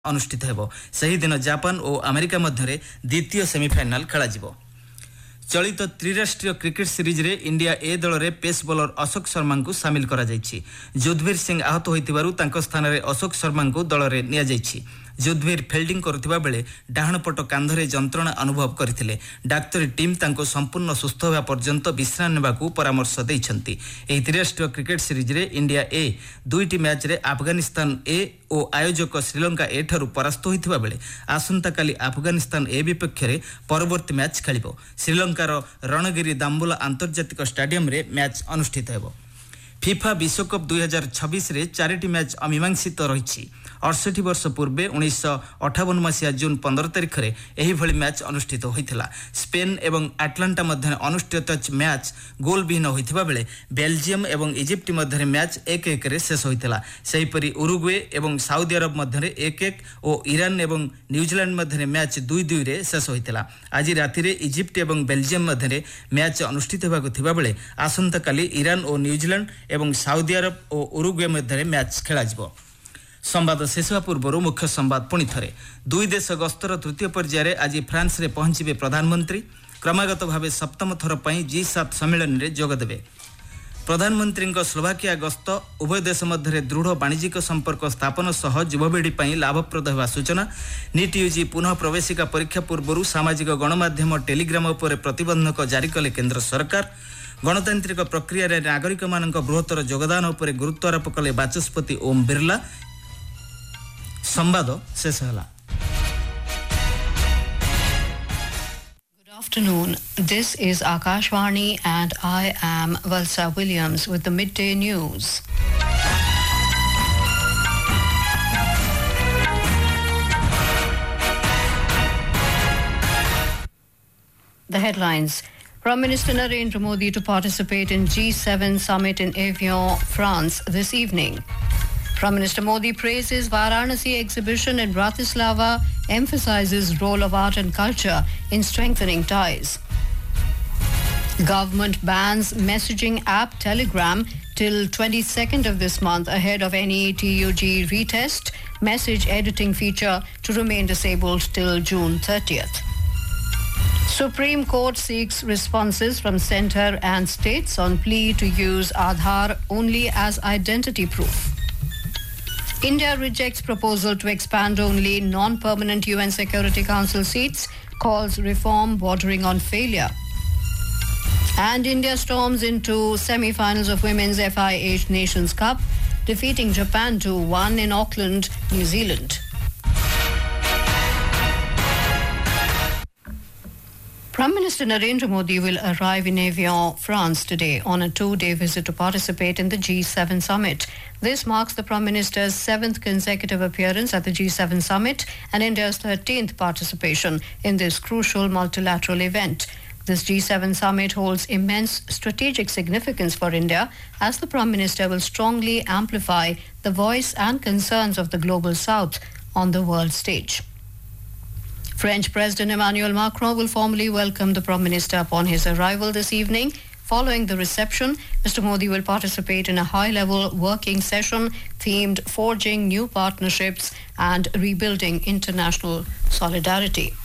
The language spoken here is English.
अनुष्ठित हेबो। सही दिन जापान और अमेरिका मध्य द्वितीय सेमिफाइनाल खेला जिवो। चलित त्रिराष्ट्रीय क्रिकेट सीरीज रे इंडिया ए दल रे पेस बॉलर अशोक शर्मा को सामिल करा जायछि। जुद्धवीर सिंह आहत होइतिबारु तांको स्थान रे अशोक शर्मा को दल रे निया जायछि। जुद्धवीर फिल्डिंग करुथिबा बेले डाहण पट कांधरे जंत्रणा अनुभव करथिले। डाक्तरी टीम तांको संपूर्ण सुस्थ होवा पर्यंत विश्राम नेबाकू परामर्श दैछन्ति। एही त्रिराष्ट्रीय क्रिकेट सीरीज रे इंडिया ए दुईटी मैच रे अफगानिस्तान ए और आयोजक श्रीलंका ए ठारू परास्त होइथिबा बेले आसंता काली अफगानिस्तान ए विपक्ष रे परवर्ती मैच खेलिबो। श्रीलंकार रणगिरी दाम्बुला अंतर्जातिक स्टेडियम रे मैच अनुष्ठित हेबो। फिफा विश्वकप 2026 रे 4टी मैच अमीमांसित रहिछि। 68 वर्ष पूर्वे 1958 मसीहा जून 15 तारिख रे एही भली मैच अनुष्ठित होइथिला। स्पेन एवं अटलांटा मध्य अनुष्ठित मैच गोल विहीन होइथिबा बेले बेल्जियम एवं इजिप्ट मध्य मैच 1-1 रे शेष होइथिला। सेहिपरि उरुग्वे एवं सऊदी अरब मध्य 1-1 और ईरान एवं न्यूजीलैंड मध्य मैच 2-2 रे शेष होइथिला। आज राति रे इजिप्ट एवं बेल्जियम मध्य मैच अनुष्ठित हेबाकु थिबा बेले आसंता काली ईरान और न्यूजीलैंड एवं सऊदी अरब और उरुग्वे मध्य मैच खेला जिवो। संवाद शेष पूर्व मुख्य संवाद पुणी थे। दुई देश गस्तर तृतीय पर्यायर आज फ्रांस रे पहुंचे प्रधानमंत्री। क्रमागत भाव सप्तम थर पर G7 सम्मेलन में जोगदेवे। प्रधानमंत्री स्लोवाकिया गस्त उभय देश मध्य दृढ़ वाणिज्यिक संपर्क स्थापन सह युवपीढ़ी लाभप्रद होगा सूचना। नीट यूजी पुनः प्रवेशिका परीक्षा पूर्व सामाजिक गणमाध्यम टेलीग्राम उपर प्रतिबंधक जारी कले केंद्र सरकार। गणतांत्रिक प्रक्रिया रे नागरिक मानक बृहत्तर योगदान उपर गुरुत्व आरोप कले बाचस्पति ओम बिरला। संवाद शेष होला। Good afternoon. This is Akashvani and I am Valsa Williams with the midday news. The headlines. Prime Minister Narendra Modi to participate in G7 summit in Evian, France this evening. Prime Minister Modi praises Varanasi exhibition in Bratislava, emphasizes role of art and culture in strengthening ties. Government bans messaging app Telegram till 22nd of this month ahead of NETUG retest. Message editing feature to remain disabled till June 30th. Supreme Court seeks responses from centre and states on plea to use Aadhaar only as identity proof. India rejects proposal to expand only non-permanent UN Security Council seats, calls reform bordering on failure. And India storms into semi-finals of Women's FIH Nations Cup, defeating Japan 2-1 in Auckland, New Zealand. Prime Minister Narendra Modi will arrive in Evian, France today on a 2-day visit to participate in the G7 summit. This marks the Prime Minister's 7th consecutive appearance at the G7 summit and India's 13th participation in this crucial multilateral event. This G7 summit holds immense strategic significance for India as the Prime Minister will strongly amplify the voice and concerns of the global South on the world stage. French President Emmanuel Macron will formally welcome the Prime Minister upon his arrival this evening. Following the reception, Mr. Modi will participate in a high-level working session themed Forging New Partnerships and Rebuilding International Solidarity.